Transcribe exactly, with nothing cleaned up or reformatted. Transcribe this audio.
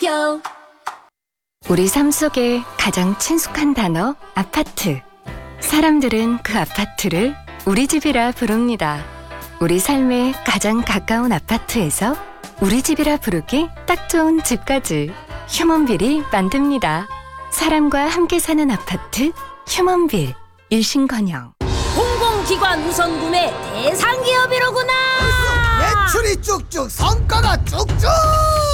고고쇼. 우리 삶 속에 가장 친숙한 단어 아파트. 사람들은 그 아파트를 우리 집이라 부릅니다. 우리 삶에 가장 가까운 아파트에서 우리 집이라 부르기 딱 좋은 집까지 휴먼빌이 만듭니다. 사람과 함께 사는 아파트 휴먼빌. 일신건영. 공공기관 우선 구매 대상 기업이로구나. 매출이 쭉쭉 성과가 쭉쭉